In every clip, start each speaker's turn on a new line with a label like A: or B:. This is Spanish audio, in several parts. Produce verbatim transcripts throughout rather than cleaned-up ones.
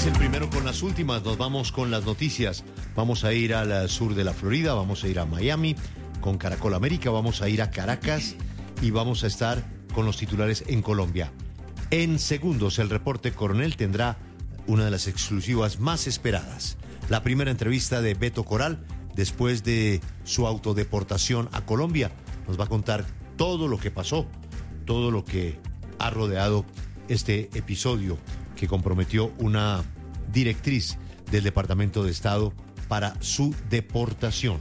A: Es el primero con las últimas, nos vamos con las noticias. Vamos a ir al sur de la Florida, vamos a ir a Miami con Caracol América, vamos a ir a Caracas y vamos a estar con los titulares en Colombia. En segundos, el reporte Coronel tendrá una de las exclusivas más esperadas. La primera entrevista de Beto Coral después de su autodeportación a Colombia. Nos va a contar todo lo que pasó, todo lo que ha rodeado este episodio que comprometió una directriz del Departamento de Estado para su deportación.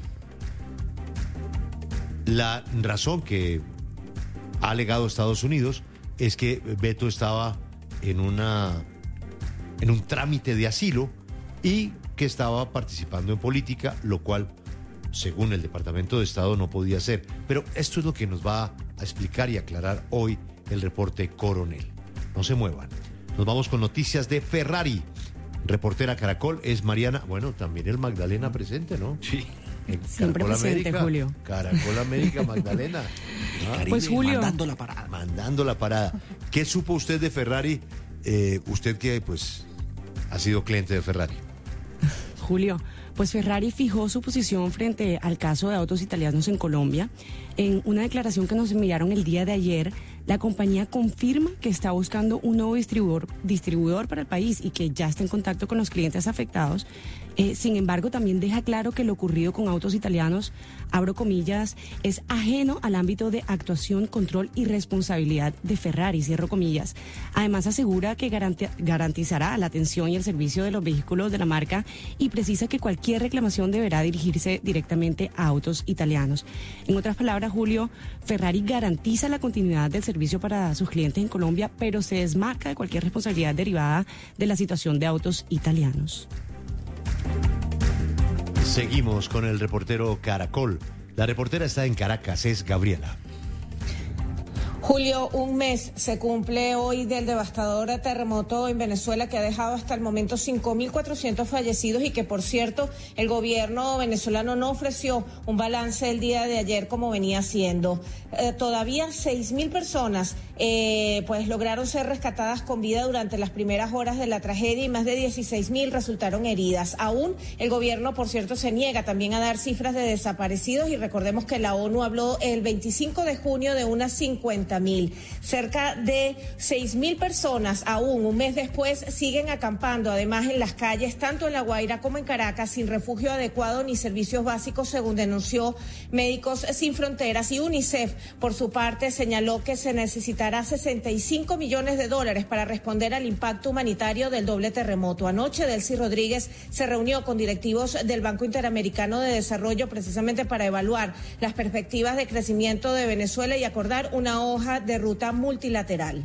A: La razón que ha alegado Estados Unidos es que Beto estaba en una en un trámite de asilo y que estaba participando en política, lo cual, según el Departamento de Estado, no podía ser. Pero esto es lo que nos va a explicar y aclarar hoy el reporte Coronel. No se muevan. Nos vamos con noticias de Ferrari. Reportera Caracol es Mariana. Bueno, también el Magdalena presente, ¿no?
B: Sí.
C: Siempre
A: Caracol
C: presente,
A: América,
C: Julio.
A: Caracol América, Magdalena. Ah,
B: Caribe,
C: pues, Julio.
B: mandando la parada.
A: mandando la parada. ¿Qué supo usted de Ferrari? Eh, usted que, pues, ha sido cliente de Ferrari.
C: Julio, pues Ferrari fijó su posición frente al caso de autos italianos en Colombia. En una declaración que nos enviaron el día de ayer, la compañía confirma que está buscando un nuevo distribuidor, distribuidor para el país y que ya está en contacto con los clientes afectados. Eh, sin embargo, también deja claro que lo ocurrido con autos italianos, abro comillas, es ajeno al ámbito de actuación, control y responsabilidad de Ferrari, cierro comillas. Además, asegura que garanti- garantizará la atención y el servicio de los vehículos de la marca y precisa que cualquier reclamación deberá dirigirse directamente a autos italianos. En otras palabras, Julio, Ferrari garantiza la continuidad del servicio para sus clientes en Colombia, pero se desmarca de cualquier responsabilidad derivada de la situación de autos italianos.
A: Seguimos con el reportero Caracol. La reportera está en Caracas, es Gabriela.
D: Julio, un mes se cumple hoy del devastador terremoto en Venezuela que ha dejado hasta el momento cinco mil cuatrocientos fallecidos y que, por cierto, el gobierno venezolano no ofreció un balance el día de ayer como venía haciendo. Eh, todavía seis mil personas eh, pues lograron ser rescatadas con vida durante las primeras horas de la tragedia y más de dieciséis mil resultaron heridas. Aún el gobierno, por cierto, se niega también a dar cifras de desaparecidos y recordemos que la ONU habló el veinticinco de junio de unas cincuenta mil. Cerca de seis mil personas aún un mes después siguen acampando, además en las calles, tanto en La Guaira como en Caracas, sin refugio adecuado ni servicios básicos, según denunció Médicos Sin Fronteras. Y UNICEF, por su parte, señaló que se necesitará sesenta y cinco millones de dólares para responder al impacto humanitario del doble terremoto. Anoche, Delcy Rodríguez se reunió con directivos del Banco Interamericano de Desarrollo precisamente para evaluar las perspectivas de crecimiento de Venezuela y acordar una hoja de ruta multilateral.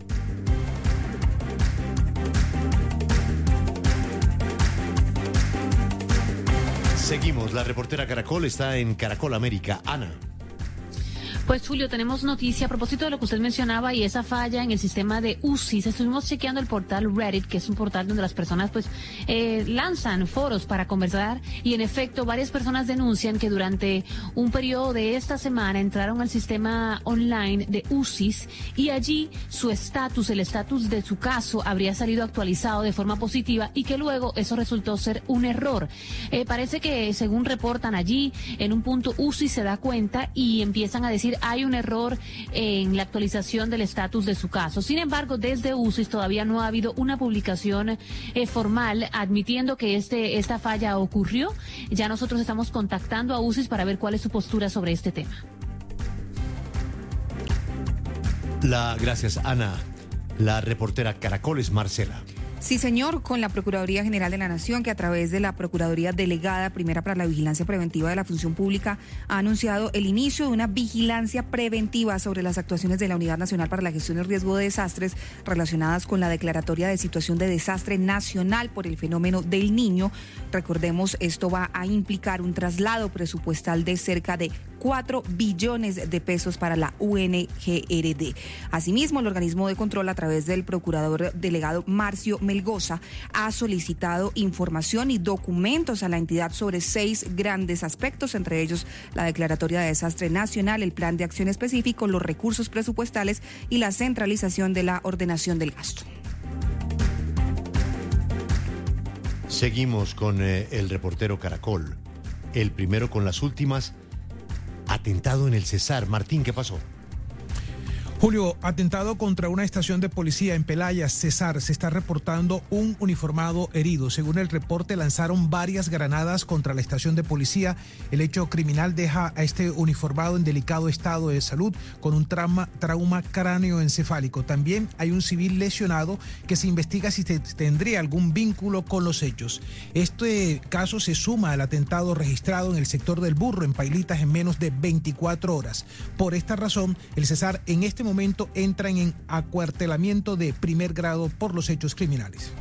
A: Seguimos, la reportera Caracol está en Caracol América. Ana.
E: Pues Julio, tenemos noticia a propósito de lo que usted mencionaba y esa falla en el sistema de U C I S. Estuvimos chequeando el portal Reddit, que es un portal donde las personas pues eh, lanzan foros para conversar y en efecto varias personas denuncian que durante un periodo de esta semana entraron al sistema online de U C I S y allí su estatus, el estatus de su caso habría salido actualizado de forma positiva y que luego eso resultó ser un error. Eh, parece que según reportan allí, en un punto U C I S se da cuenta y empiezan a decir hay un error en la actualización del estatus de su caso. Sin embargo, desde U C I S todavía no ha habido una publicación eh, formal admitiendo que este esta falla ocurrió. Ya nosotros estamos contactando a U C I S para ver cuál es su postura sobre este tema.
A: La, gracias, Ana. La reportera Caracol es Marcela.
F: Sí, señor, con la Procuraduría General de la Nación, que a través de la Procuraduría Delegada Primera para la Vigilancia Preventiva de la Función Pública ha anunciado el inicio de una vigilancia preventiva sobre las actuaciones de la Unidad Nacional para la Gestión y Riesgo de Desastres relacionadas con la declaratoria de situación de desastre nacional por el fenómeno del Niño. Recordemos, esto va a implicar un traslado presupuestal de cerca de cuatro billones de pesos para la U N G R D. Asimismo, el organismo de control, a través del procurador delegado Marcio Melgoza, ha solicitado información y documentos a la entidad sobre seis grandes aspectos, entre ellos la declaratoria de desastre nacional, el plan de acción específico, los recursos presupuestales y la centralización de la ordenación del gasto.
A: Seguimos con eh, el reportero Caracol. El primero con las últimas. Atentado en el Cesar. Martín, ¿qué pasó?
B: Julio, atentado contra una estación de policía en Pelaya, Cesar. Se está reportando un uniformado herido. Según el reporte, lanzaron varias granadas contra la estación de policía. El hecho criminal deja a este uniformado en delicado estado de salud con un trauma, trauma cráneoencefálico. También hay un civil lesionado que se investiga si te, tendría algún vínculo con los hechos. Este caso se suma al atentado registrado en el sector del Burro, en Pailitas, en menos de veinticuatro horas. Por esta razón, el Cesar en este momento momento entran en acuartelamiento de primer grado por los hechos criminales.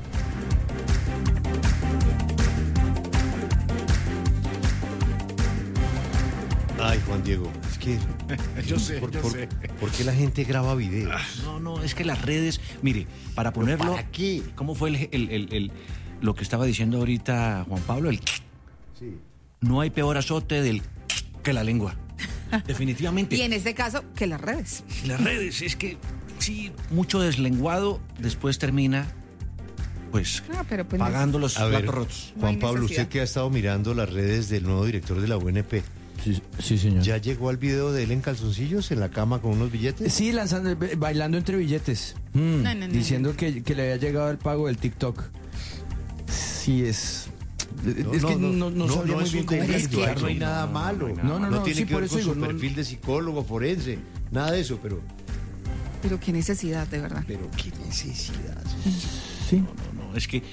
A: Ay, Juan Diego, es que...
G: yo sé,
A: por,
G: yo
A: por,
G: sé.
A: ¿Por qué la gente graba videos?
G: No, no, es que las redes... Mire, para ponerlo...
A: ¿Para qué?
G: ¿Cómo fue el, el, el, el, lo que estaba diciendo ahorita Juan Pablo? El...
A: Sí.
G: No hay peor azote del que la lengua. Definitivamente.
F: Y en este caso, que las redes.
G: Las redes, es que sí, mucho deslenguado después termina, pues,
F: Ah, pero pues
G: pagando los
A: A ver,
G: platos rotos.
F: No hay
A: Juan Pablo,
F: necesidad.
A: usted que ha estado mirando las redes del nuevo director de la U N P,
H: Sí, sí, señor.
A: ¿ya llegó al video de él en calzoncillos en la cama con unos billetes?
H: Sí, lanzando, bailando entre billetes. Mm,
F: No, no, no,
H: diciendo Que, que le había llegado el pago del TikTok. Sí, es...
A: No,
H: es que
A: no,
H: no, no,
A: no,
H: sabría
A: no
H: muy
A: es
H: bien
A: un
H: cómo
A: delito,
H: calificarlo.
A: no hay nada malo.
H: No, no, no,
A: tiene
H: sí,
A: que
H: por
A: ver
H: eso
A: con
H: digo,
A: su
H: no-
A: perfil de psicólogo forense, nada de eso, pero,
F: Pero qué necesidad, de verdad.
A: pero qué necesidad.
H: Sí.
G: No, no, es que...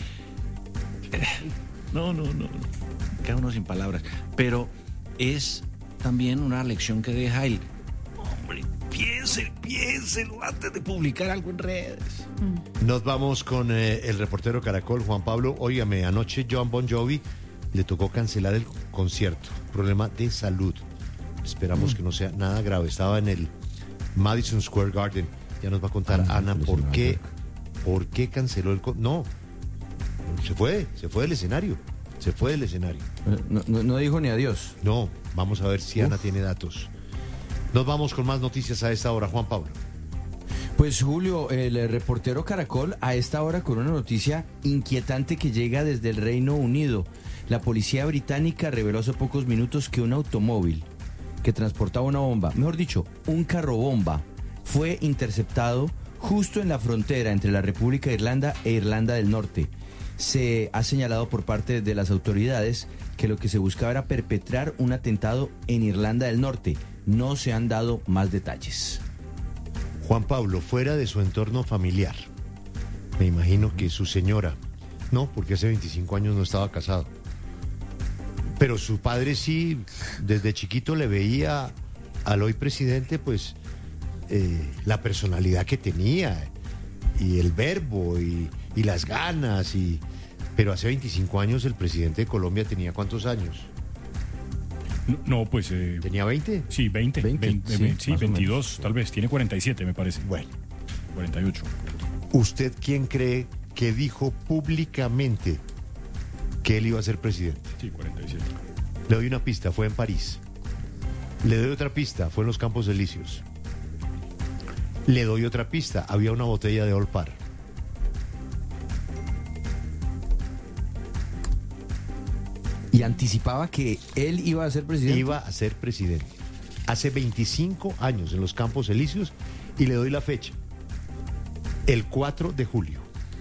G: No, no, no, no. Queda uno sin palabras. Pero es también una lección que deja el... Hombre, piensen, piénselo antes de publicar algo en redes.
A: Nos vamos con eh, el reportero Caracol, Juan Pablo. Óigame, anoche John Bon Jovi le tocó cancelar el concierto. Problema de salud. Esperamos que no sea nada grave. Estaba en el Madison Square Garden. Ya nos va a contar
H: Ah,
A: Ana
H: pero
A: por
H: sí,
A: qué,
H: Nueva
A: por qué canceló el... con- No, se fue, se fue del escenario. Se fue del escenario.
H: No, no, no dijo ni adiós.
A: No, vamos a ver si Ana tiene datos. Nos vamos con más noticias a esta hora, Juan Pablo.
H: Pues Julio, el eh, reportero Caracol a esta hora con una noticia inquietante que llega desde el Reino Unido. La policía británica reveló hace pocos minutos que un automóvil que transportaba una bomba, mejor dicho, un carro bomba, fue interceptado justo en la frontera entre la República de Irlanda e Irlanda del Norte. Se ha señalado por parte de las autoridades que lo que se buscaba era perpetrar un atentado en Irlanda del Norte. No se han dado más detalles.
A: Juan Pablo, fuera de su entorno familiar, me imagino que su señora, no, porque hace veinticinco años no estaba casado, pero su padre sí, desde chiquito le veía al hoy presidente, pues, eh, la personalidad que tenía, y el verbo, y, y las ganas, y pero hace veinticinco años el presidente de Colombia tenía ¿cuántos años?
I: No, pues... Eh,
A: ¿Tenía veinte?
I: sí, veinte.
H: veinte,
I: veinte,
H: sí,
I: veinte, sí,
H: más o
I: veintidós,
H: menos.
I: tal vez. Tiene cuarenta y siete, me parece.
A: Bueno,
I: cuarenta y ocho.
A: ¿usted quién cree que dijo públicamente que él iba a ser presidente?
I: Sí, cuarenta y siete.
A: Le doy una pista, fue en París. Le doy otra pista, fue en los Campos Elíseos. Le doy otra pista, había una botella de Old Par.
H: Y anticipaba que él iba a ser presidente.
A: Iba a ser presidente. Hace veinticinco años en los Campos Elíseos, y le doy la fecha. El cuatro de julio.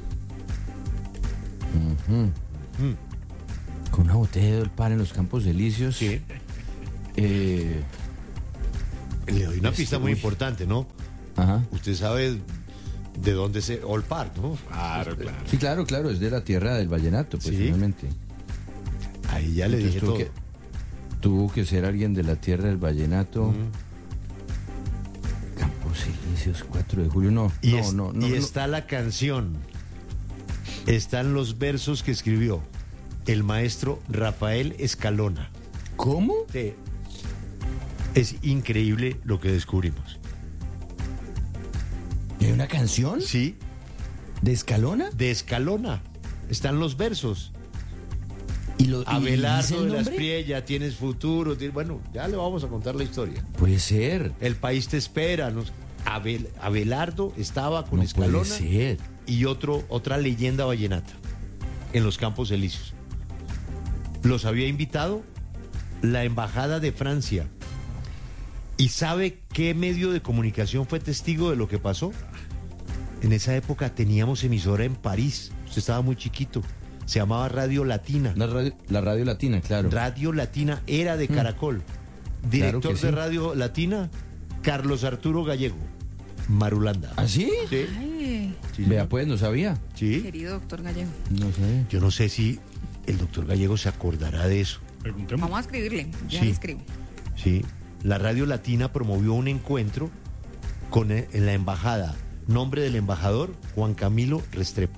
A: Mm.
H: Con una botella del par en los Campos Elíseos.
A: Sí.
H: Eh,
A: Le doy una
H: Este,
A: pista muy
H: uy.
A: importante, ¿no?
H: ajá.
A: Usted sabe de dónde es Old Park, ¿no?
I: Claro, claro.
H: Sí, claro, claro, es de la tierra del vallenato, pues,
A: Sí.
H: finalmente.
A: Ahí ya le
H: Entonces,
A: dije
H: tuvo
A: todo.
H: que, tuvo que ser alguien de la tierra del vallenato.
A: Mm.
H: Campos Elíseos, cuatro de julio. No,
A: Y,
H: no,
A: es-
H: no, no.
A: y
H: no.
A: está la canción, están los versos que escribió el maestro Rafael Escalona.
H: ¿Cómo?
A: Sí. Es increíble lo que descubrimos.
H: ¿Hay una canción
A: Sí,
H: de Escalona?
A: de Escalona. Están los versos.
H: ¿Y lo, y dice
A: Abelardo
H: el
A: de la
H: nombre?
A: Espriella, tienes futuro. tienes- Bueno, ya le vamos a contar la historia.
H: Puede ser.
A: El país te espera. nos- Abel- Abelardo estaba con
H: No
A: Escalona
H: puede ser.
A: y otro, otra leyenda vallenata. en los Campos Elíseos. Los había invitado la Embajada de Francia. ¿Y sabe qué medio de comunicación fue testigo de lo que pasó? En esa época teníamos emisora en París. Usted estaba muy chiquito. Se llamaba Radio Latina.
H: La radio, la radio Latina, claro.
A: Radio Latina era de Caracol. Director
H: Claro que sí.
A: de Radio Latina, Carlos Arturo Gallego. Marulanda.
H: ¿Ah, sí?
A: Sí.
F: Ay,
A: Sí,
H: Vea,
A: señor.
H: pues, no sabía.
A: Sí.
F: querido doctor Gallego.
H: No sé.
A: Yo no sé si el doctor Gallego se acordará de eso.
I: Preguntemos.
F: Vamos a escribirle, ya
A: Sí.
F: le escribo.
A: Sí. La Radio Latina promovió un encuentro con el- en la embajada. Nombre del embajador, Juan Camilo Restrepo.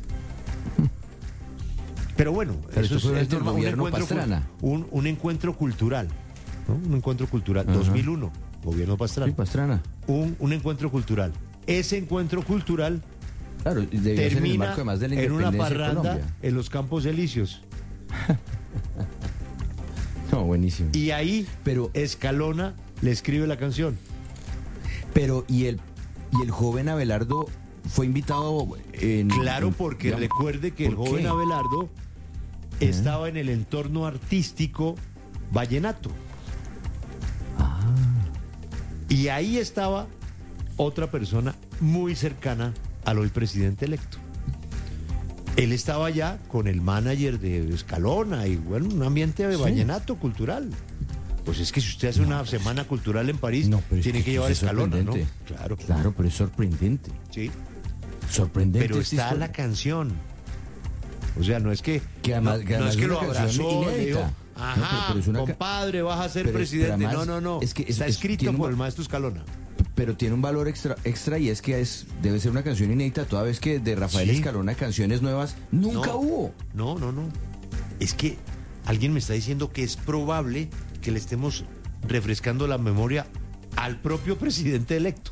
A: Pero bueno,
H: Pero
A: eso
H: esto
A: es,
H: fue
A: es
H: durante el
A: normal, un
H: gobierno
A: encuentro, cul-
H: Pastrana.
A: un, un encuentro cultural, ¿no? Un encuentro cultural,
H: Ajá.
A: dos mil uno, gobierno Pastrana.
H: Sí, Pastrana.
A: un, un encuentro cultural. Ese encuentro cultural
H: Claro, debió ser en el
A: termina
H: marco además de la
A: en una
H: independencia de
A: parranda
H: Colombia.
A: en los Campos Elíseos.
H: No, buenísimo.
A: Y ahí
H: Pero-
A: Escalona le escribe la canción.
H: Pero, ¿y el, y el joven Abelardo fue invitado en...
A: Claro,
H: en-
A: porque
H: digamos,
A: recuerde que el
H: ¿por
A: joven
H: qué?
A: Abelardo estaba en el entorno artístico vallenato.
H: Ah.
A: Y ahí estaba otra persona muy cercana al hoy presidente electo. Él estaba allá con el manager de Escalona y bueno, un ambiente de
H: Sí.
A: vallenato cultural. Pues es que si usted hace una semana cultural en París,
H: No, pero es
A: tiene que, llevar
H: eso es
A: Escalona, ¿no?
H: sorprendente.
A: Claro,
H: Claro, pero es sorprendente.
A: sí.
H: Sorprendente.
A: Pero
H: esta
A: está
H: historia.
A: la canción. O sea, no es que,
H: Que además-
A: no,
H: que
A: no
H: además
A: es que
H: es
A: lo
H: una canción
A: abrazó, le dijo,
H: inédita.
A: ajá,
H: No, pero- pero es una ca-
A: compadre, vas a ser
H: pero-
A: presidente.
H: pero además
A: no, no, no.
H: es que es-
A: está
H: es-
A: escrito
H: tiene un-
A: por el maestro Escalona.
H: Pero tiene un valor extra, extra y es que es debe ser una canción inédita, toda vez que de Rafael
A: Sí.
H: Escalona canciones nuevas nunca
A: No,
H: hubo.
A: No, no, no. Es que alguien me está diciendo que es probable que le estemos refrescando la memoria al propio presidente electo.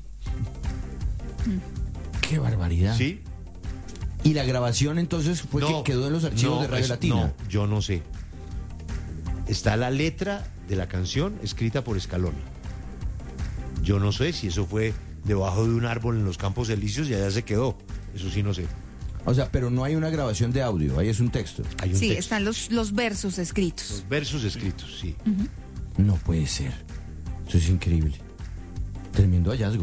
H: Qué barbaridad.
A: ¿Sí?
H: Y la grabación entonces fue
A: No,
H: que quedó en los archivos
A: no,
H: de Radio
A: es-
H: Latina.
A: No, yo no sé. Está la letra de la canción escrita por Escalona. Yo no sé si eso fue debajo de un árbol en los Campos Elíseos y allá se quedó. Eso sí no sé.
H: O sea, pero no hay una grabación de audio, ahí es un texto.
A: Hay un
F: Sí,
A: texto.
F: están los, los versos escritos.
A: Los versos escritos, sí.
H: No puede ser. Eso es increíble. Tremendo hallazgo.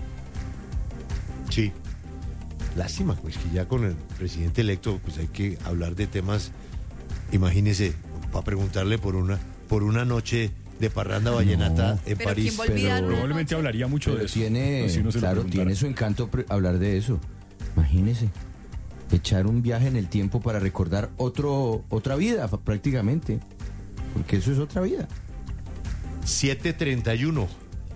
A: Sí. Lástima, pues que ya con el presidente electo, pues hay que hablar de temas. Imagínese, para preguntarle por una, por una noche de parranda vallenata en
F: Pero
A: París.
F: ¿quién va a olvidar
H: pero-
F: una
I: Probablemente
F: noche?
I: hablaría mucho
H: Pero
I: de eso.
H: tiene,
I: Así uno se lo
H: claro,
I: preguntara.
H: tiene su encanto pre- hablar de eso. Imagínese. Echar un viaje en el tiempo para recordar otro, otra vida, fa- prácticamente. Porque eso es otra vida.
A: siete treinta y uno.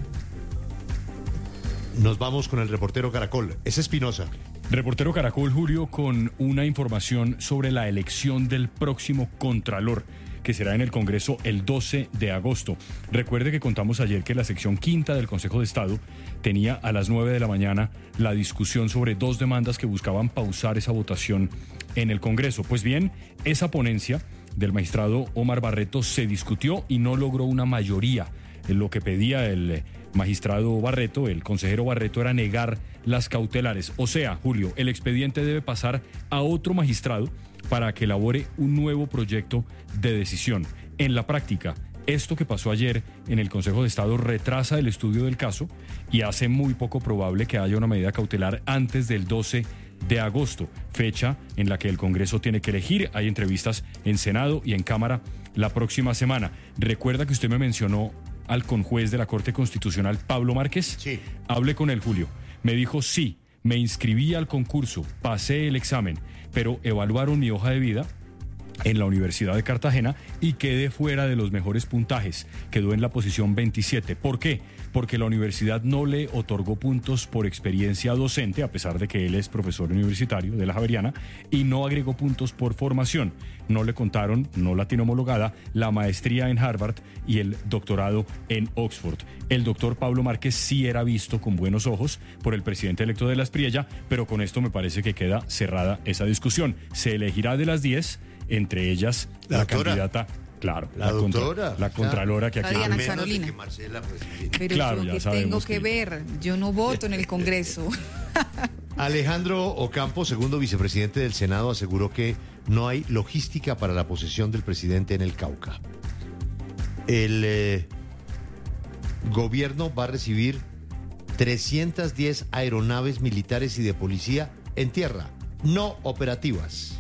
A: Nos vamos con el reportero Caracol. Es Espinosa.
I: Reportero Caracol, Julio, con una información sobre la elección del próximo Contralor, que será en el Congreso el doce de agosto. Recuerde que contamos ayer que la sección quinta del Consejo de Estado tenía a las nueve de la mañana la discusión sobre dos demandas que buscaban pausar esa votación en el Congreso. Pues bien, esa ponencia del magistrado Omar Barreto se discutió y no logró una mayoría. Lo que pedía el eh, magistrado Barreto, el consejero Barreto, era negar las cautelares. O sea, Julio, el expediente debe pasar a otro magistrado para que elabore un nuevo proyecto de decisión. En la práctica, esto que pasó ayer en el Consejo de Estado retrasa el estudio del caso y hace muy poco probable que haya una medida cautelar antes del doce de agosto, fecha en la que el Congreso tiene que elegir. Hay entrevistas en Senado y en Cámara la próxima semana. Recuerda que usted me mencionó al conjuez de la Corte Constitucional, Pablo Márquez.
A: Sí.
I: Hablé con él, Julio. Me dijo, sí, me inscribí al concurso, pasé el examen, pero evaluaron mi hoja de vida en la Universidad de Cartagena y quedé fuera de los mejores puntajes. Quedó en la posición veintisiete. ¿Por qué? Porque la universidad no le otorgó puntos por experiencia docente, a pesar de que él es profesor universitario de la Javeriana, y no agregó puntos por formación. No le contaron, no la tiene homologada, la maestría en Harvard y el doctorado en Oxford. El doctor Pablo Márquez sí era visto con buenos ojos por el presidente electo de la Espriella, pero con esto me parece que queda cerrada esa discusión. Se elegirá de las diez, entre ellas
A: La
I: la,
A: doctora.
I: candidata, claro,
A: La
I: contra-
A: doctora,
I: la contralora que aquí...
F: Diana
A: A menos de
F: Carolina.
A: que Marcela, pues, sí.
F: Pero
I: Claro,
F: yo
I: ya
F: que
I: sabemos
F: tengo que
I: que-
F: ver, yo no voto en el Congreso.
A: Alejandro Ocampo, segundo vicepresidente del Senado, aseguró que no hay logística para la posesión del presidente en el Cauca. El eh, gobierno va a recibir trescientas diez aeronaves militares y de policía en tierra, no operativas.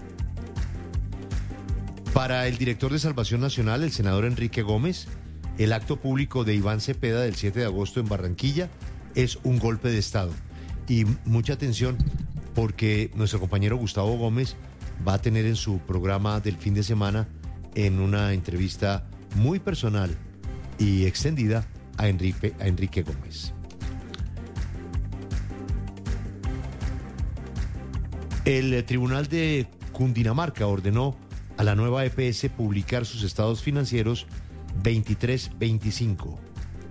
A: Para el director de Salvación Nacional, el senador Enrique Gómez, el acto público de Iván Cepeda del siete de agosto en Barranquilla es un golpe de Estado. Y mucha atención porque nuestro compañero Gustavo Gómez va a tener en su programa del fin de semana, en una entrevista muy personal y extendida, a Enrique, a Enrique Gómez. El Tribunal de Cundinamarca ordenó a la nueva E P S publicar sus estados financieros veintitrés veinticinco.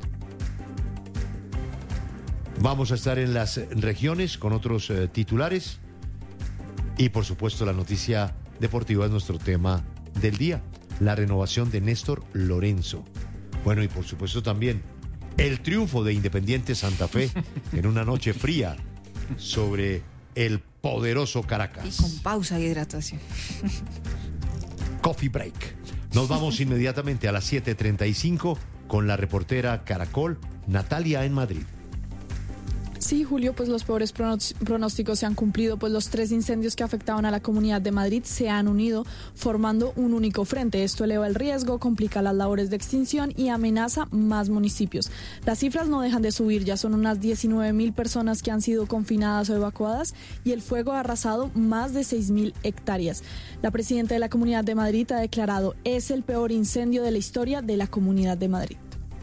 A: Vamos a estar en las regiones con otros eh, titulares y por supuesto la noticia deportiva es nuestro tema del día, la renovación de Néstor Lorenzo. Bueno, y por supuesto también el triunfo de Independiente Santa Fe en una noche fría sobre el poderoso Caracas.
F: Y con pausa y hidratación.
A: Coffee break. Nos vamos inmediatamente a las siete treinta y cinco con la reportera Caracol, Natalia en Madrid.
J: Sí, Julio, pues los peores pronósticos se han cumplido, pues los tres incendios que afectaban a la Comunidad de Madrid se han unido formando un único frente. Esto eleva el riesgo, complica las labores de extinción y amenaza más municipios. Las cifras no dejan de subir, ya son unas diecinueve mil personas que han sido confinadas o evacuadas y el fuego ha arrasado más de seis mil hectáreas. La presidenta de la Comunidad de Madrid ha declarado, es el peor incendio de la historia de la Comunidad de Madrid.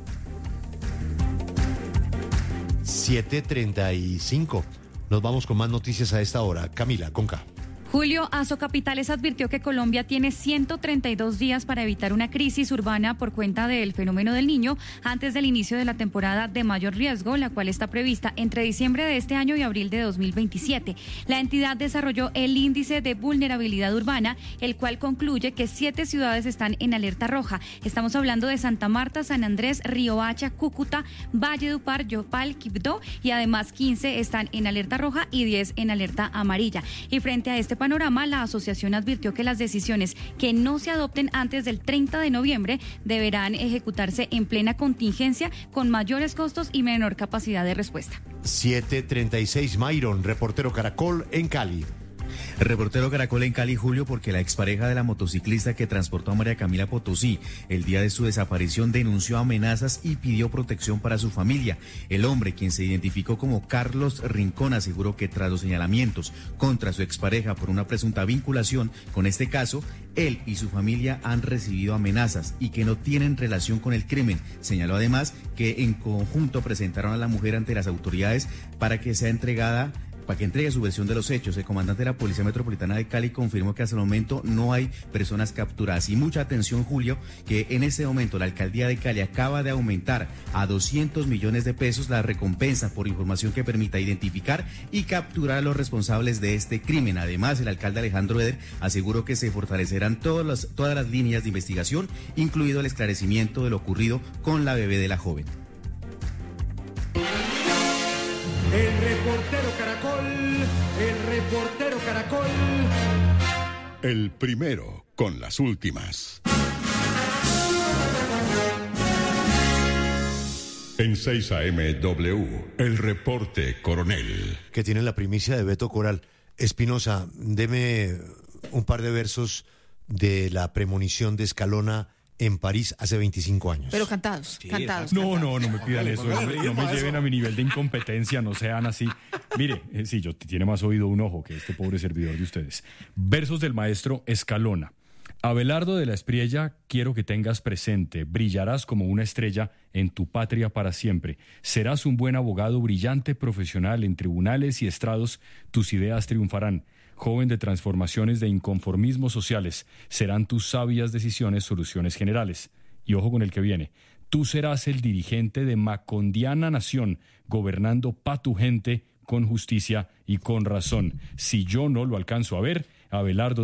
A: siete treinta y cinco. Nos vamos con más noticias a esta hora. Camila, con K.
K: Julio, Asocapitales advirtió que Colombia tiene ciento treinta y dos días para evitar una crisis urbana por cuenta del fenómeno del Niño antes del inicio de la temporada de mayor riesgo, la cual está prevista entre diciembre de este año y abril de dos mil veintisiete. La entidad desarrolló el índice de vulnerabilidad urbana, el cual concluye que siete ciudades están en alerta roja. Estamos hablando de Santa Marta, San Andrés, Riohacha, Cúcuta, Valledupar, Yopal, Quibdó y además quince están en alerta roja y diez en alerta amarilla. Y frente a este panorama, la asociación advirtió que las decisiones que no se adopten antes del treinta de noviembre deberán ejecutarse en plena contingencia con mayores costos y menor capacidad de respuesta.
A: siete treinta y seis, Myron, reportero Caracol en Cali.
L: Reportero Caracol en Cali, Julio, porque la expareja de la motociclista que transportó a María Camila Potosí el día de su desaparición denunció amenazas y pidió protección para su familia. El hombre, quien se identificó como Carlos Rincón, aseguró que tras los señalamientos contra su expareja por una presunta vinculación con este caso, él y su familia han recibido amenazas y que no tienen relación con el crimen. Señaló además que en conjunto presentaron a la mujer ante las autoridades para que sea entregada para que entregue su versión de los hechos. El comandante de la Policía Metropolitana de Cali confirmó que hasta el momento no hay personas capturadas. Y mucha atención, Julio, que en este momento la Alcaldía de Cali acaba de aumentar a doscientos millones de pesos la recompensa por información que permita identificar y capturar a los responsables de este crimen. Además, el alcalde Alejandro Eder aseguró que se fortalecerán todas las, todas las líneas de investigación, incluido el esclarecimiento de lo ocurrido con la bebé de la joven.
M: El reportero Caracol, el reportero Caracol.
N: El primero con las últimas. En seis A M W, el reporte coronel.
A: Que tiene la primicia de Beto Coral. Espinosa, deme un par de versos de la premonición de Escalona en París hace veinticinco años.
F: Pero cantados, sí, cantados.
I: No,
F: cantados.
I: no, no me pidan eso, no me, no me lleven a mi nivel de incompetencia, no sean así. Mire, eh, sí, yo tiene más oído un ojo que este pobre servidor de ustedes. Versos del maestro Escalona. Abelardo de la Espriella, quiero que tengas presente, brillarás como una estrella en tu patria para siempre. Serás un buen abogado brillante profesional en tribunales y estrados, tus ideas triunfarán. Joven de transformaciones de inconformismos sociales, serán tus sabias decisiones soluciones generales. Y ojo con el que viene, tú serás el dirigente de Macondiana Nación, gobernando pa' tu gente con justicia y con razón. Si yo no lo alcanzo a ver, Abelardo